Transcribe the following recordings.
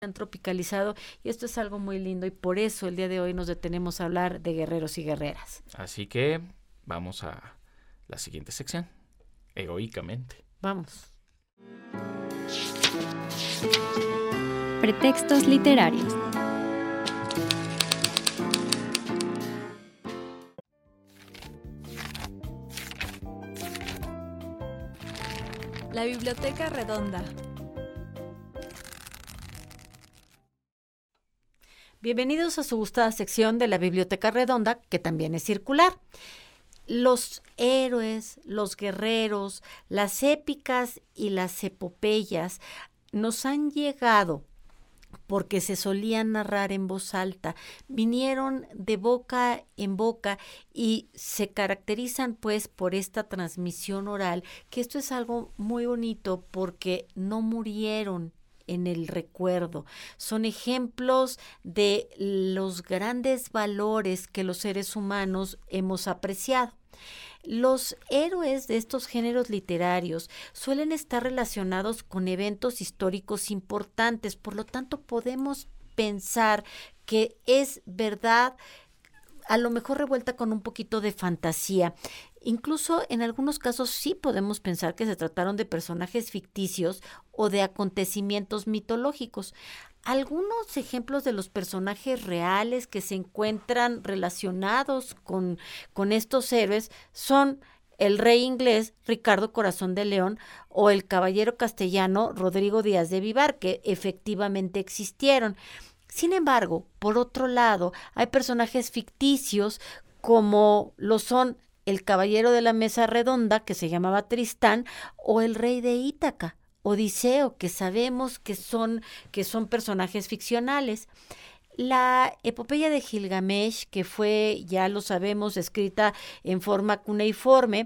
han tropicalizado y esto es algo muy lindo y por eso el día de hoy nos detenemos a hablar de guerreros y guerreras. Así que vamos a la siguiente sección, egoicamente. Vamos. Pretextos literarios. La Biblioteca Redonda. Bienvenidos a su gustada sección de la Biblioteca Redonda, que también es circular. Los héroes, los guerreros, las épicas y las epopeyas nos han llegado porque se solían narrar en voz alta, vinieron de boca en boca y se caracterizan pues por esta transmisión oral, que esto es algo muy bonito porque no murieron en el recuerdo. Son ejemplos de los grandes valores que los seres humanos hemos apreciado. Los héroes de estos géneros literarios suelen estar relacionados con eventos históricos importantes, por lo tanto podemos pensar que es verdad, a lo mejor revuelta con un poquito de fantasía. Incluso en algunos casos sí podemos pensar que se trataron de personajes ficticios o de acontecimientos mitológicos. Algunos ejemplos de los personajes reales que se encuentran relacionados con estos héroes son el rey inglés Ricardo Corazón de León o el caballero castellano Rodrigo Díaz de Vivar, que efectivamente existieron. Sin embargo, por otro lado, hay personajes ficticios como lo son el caballero de la mesa redonda, que se llamaba Tristán, o el rey de Ítaca, Odiseo, que sabemos que son personajes ficcionales. La epopeya de Gilgamesh, que fue, ya lo sabemos, escrita en forma cuneiforme,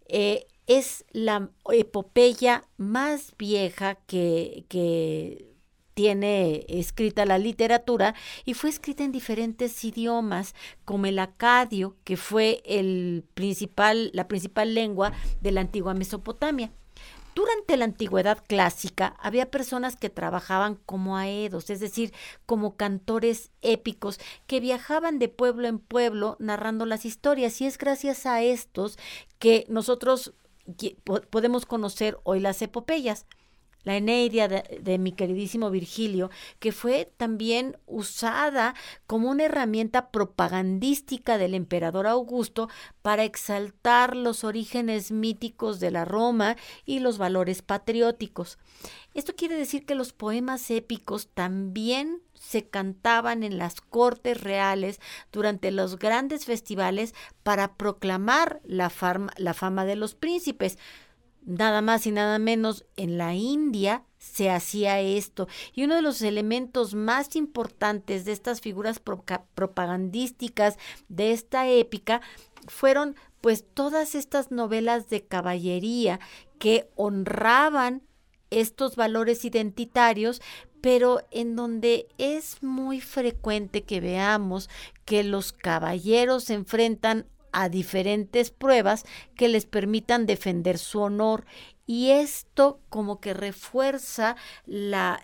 es la epopeya más vieja que tiene escrita la literatura y fue escrita en diferentes idiomas, como el acadio, que fue la principal lengua de la antigua Mesopotamia. Durante la antigüedad clásica había personas que trabajaban como aedos, es decir, como cantores épicos que viajaban de pueblo en pueblo narrando las historias, y es gracias a estos que nosotros podemos conocer hoy las epopeyas. La Eneida de mi queridísimo Virgilio, que fue también usada como una herramienta propagandística del emperador Augusto para exaltar los orígenes míticos de la Roma y los valores patrióticos. Esto quiere decir que los poemas épicos también se cantaban en las cortes reales durante los grandes festivales para proclamar la fama de los príncipes. Nada más y nada menos, en la India se hacía esto. Y uno de los elementos más importantes de estas figuras propagandísticas de esta épica fueron pues todas estas novelas de caballería que honraban estos valores identitarios, pero en donde es muy frecuente que veamos que los caballeros se enfrentan a diferentes pruebas que les permitan defender su honor, y esto como que refuerza la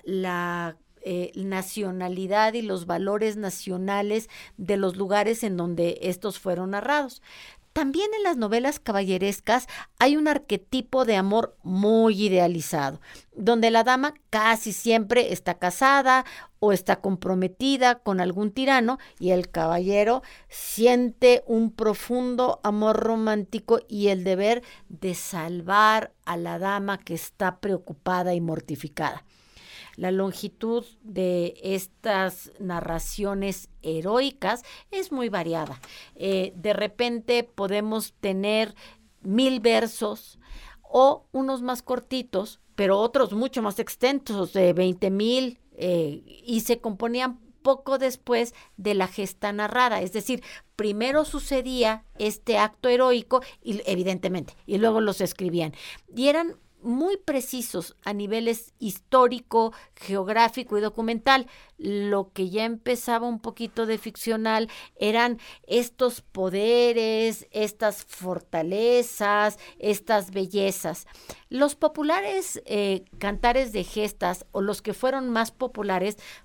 nacionalidad y los valores nacionales de los lugares en donde estos fueron narrados. También en las novelas caballerescas hay un arquetipo de amor muy idealizado, donde la dama casi siempre está casada o está comprometida con algún tirano y el caballero siente un profundo amor romántico y el deber de salvar a la dama que está preocupada y mortificada. La longitud de estas narraciones heroicas es muy variada. De repente podemos tener 1000 versos o unos más cortitos, pero otros mucho más extensos, de 20,000, y se componían poco después de la gesta narrada. Es decir, primero sucedía este acto heroico, y evidentemente, y luego los escribían. Y eran muy precisos a niveles histórico, geográfico y documental. Lo que ya empezaba un poquito de ficcional eran estos poderes, estas fortalezas, estas bellezas. Los populares cantares de gestas, o los que fueron más populares,